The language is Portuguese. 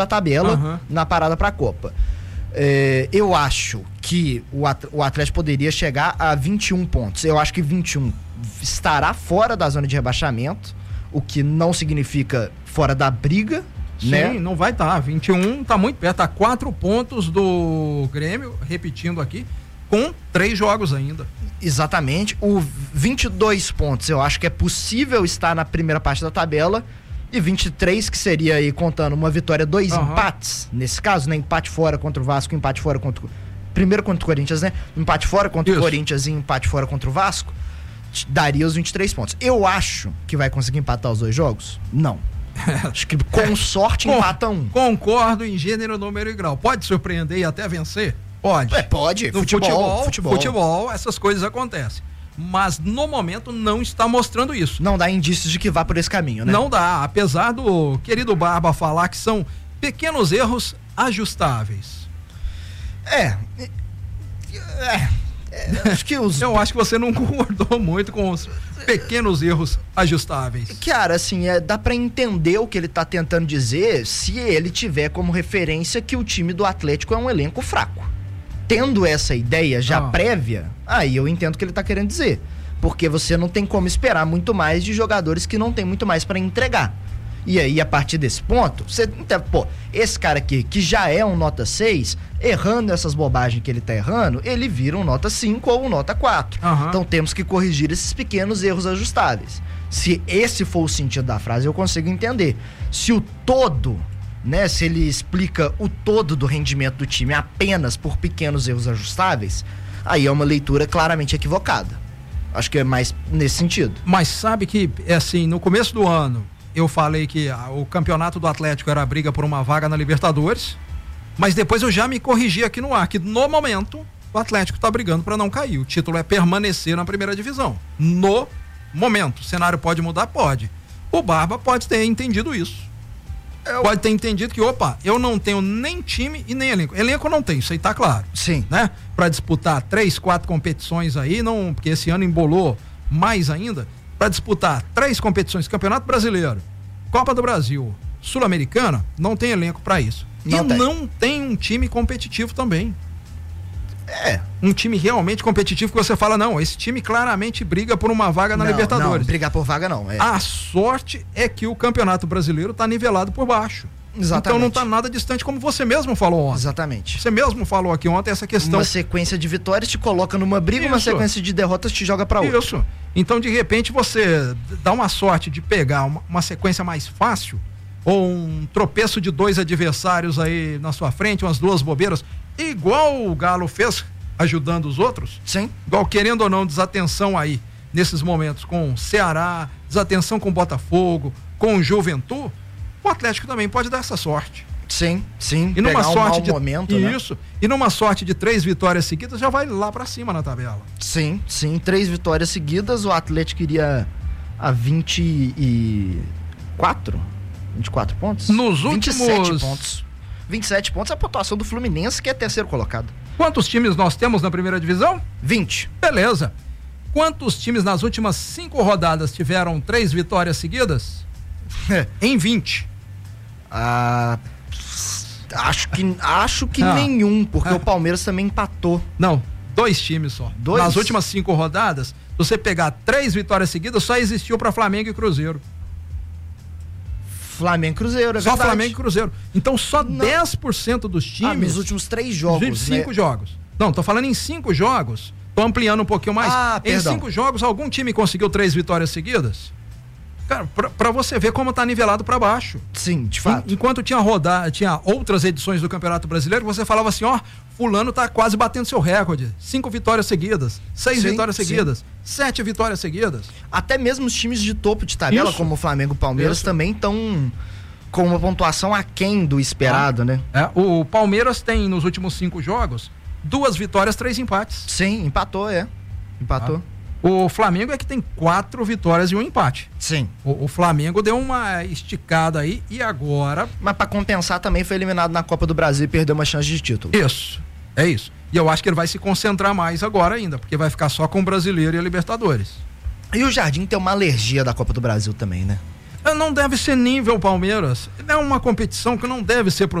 da tabela na parada para a Copa. Eu acho que o Atlético poderia chegar a 21 pontos. Eu acho que 21 estará fora da zona de rebaixamento, o que não significa fora da briga. Sim, né? Não vai estar. 21 está muito perto, está 4 pontos do Grêmio, repetindo aqui, com 3 jogos ainda. Exatamente. O 22 pontos eu acho que é possível estar na primeira parte da tabela, e 23, que seria aí contando uma vitória, 2 empates, nesse caso, né? Empate fora contra o Vasco, empate fora contra primeiro contra o Corinthians, né? Empate fora contra o Corinthians e empate fora contra o Vasco, daria os 23 pontos. Eu acho que vai conseguir empatar os 2 jogos? Não. Acho que com sorte empata um. Concordo em gênero, número e grau. Pode surpreender e até vencer? Pode. Pode. No futebol, essas coisas acontecem. Mas no momento não está mostrando isso. Não dá indícios de que vá por esse caminho, né? Não dá, apesar do querido Barba falar que são pequenos erros ajustáveis. Eu acho que você não concordou muito com os pequenos erros ajustáveis. Cara, assim, dá pra entender o que ele tá tentando dizer se ele tiver como referência que o time do Atlético é um elenco fraco. Tendo essa ideia já prévia, aí eu entendo o que ele tá querendo dizer. Porque você não tem como esperar muito mais de jogadores que não tem muito mais pra entregar. E aí, a partir desse ponto, esse cara aqui, que já é um nota 6, errando essas bobagens que ele tá errando, ele vira um nota 5 ou um nota 4. Então temos que corrigir esses pequenos erros ajustáveis. Se esse for o sentido da frase, eu consigo entender. Se o todo, né, se ele explica o todo do rendimento do time apenas por pequenos erros ajustáveis, aí é uma leitura claramente equivocada. Acho que é mais nesse sentido. Mas sabe que, assim, no começo do ano, eu falei que o campeonato do Atlético era a briga por uma vaga na Libertadores, mas depois eu já me corrigi aqui no ar, que no momento o Atlético está brigando para não cair. O título é permanecer na primeira divisão. No momento. O cenário pode mudar? Pode. O Barba pode ter entendido isso. Pode ter entendido que, eu não tenho nem time e nem elenco. Elenco não tem, isso aí tá claro. Sim. Né? Para disputar 3, 4 competições aí, não, porque esse ano embolou mais ainda. Para disputar 3 competições, Campeonato Brasileiro, Copa do Brasil, Sul-Americana, não tem elenco para isso. Não tem um time competitivo também. Um time realmente competitivo que você fala, não, esse time claramente briga por uma vaga na Libertadores. Não, brigar por vaga não. A sorte é que o Campeonato Brasileiro tá nivelado por baixo. Exatamente. Então não tá nada distante, como você mesmo falou ontem. Exatamente. Você mesmo falou aqui ontem essa questão. Uma sequência de vitórias te coloca numa briga, uma sequência de derrotas te joga pra outra. Isso. Então, de repente, você dá uma sorte de pegar uma sequência mais fácil, ou um tropeço de 2 adversários aí na sua frente, umas 2 bobeiras, igual o Galo fez, ajudando os outros. Sim. Igual, querendo ou não, desatenção aí, nesses momentos, com o Ceará, desatenção com o Botafogo, com o Juventude, o Atlético também pode dar essa sorte. Sim. E numa sorte de momento, isso, né? E numa sorte de 3 vitórias seguidas, já vai lá pra cima na tabela. Sim, 3 vitórias seguidas, o Atlético iria a 24 pontos? Nos últimos 27 pontos. 27 pontos é a pontuação do Fluminense, que é terceiro colocado. Quantos times nós temos na primeira divisão? 20. Beleza. Quantos times nas últimas 5 rodadas tiveram 3 vitórias seguidas? Em 20. Acho que nenhum, porque o Palmeiras também empatou. Não, 2 times só. 2? Nas últimas 5 rodadas, se você pegar 3 vitórias seguidas, só existiu para Flamengo e Cruzeiro. Flamengo e Cruzeiro, é só verdade. Flamengo e Cruzeiro. Então só 10% dos times. Nos últimos 3 jogos. 5 jogos. Não, tô falando em 5 jogos. Tô ampliando um pouquinho mais. Em perdão. 5 jogos, algum time conseguiu 3 vitórias seguidas? Cara, pra você ver como tá nivelado pra baixo. Sim, de fato. Enquanto tinha outras edições do Campeonato Brasileiro, você falava assim, fulano tá quase batendo seu recorde. 5 vitórias seguidas, 6 vitórias seguidas, 7 vitórias seguidas. Até mesmo os times de topo de tabela, como o Flamengo e o Palmeiras, também estão com uma pontuação aquém do esperado, né? O Palmeiras tem, nos últimos 5 jogos, 2 vitórias, 3 empates. Sim, empatou. O Flamengo é que tem 4 vitórias e 1 empate. Sim. O Flamengo deu uma esticada aí e agora... Mas pra compensar também foi eliminado na Copa do Brasil e perdeu uma chance de título. Isso, é isso. E eu acho que ele vai se concentrar mais agora ainda, porque vai ficar só com o Brasileiro e a Libertadores. E o Jardim tem uma alergia da Copa do Brasil também, né? Não deve ser nível Palmeiras. É uma competição que não deve ser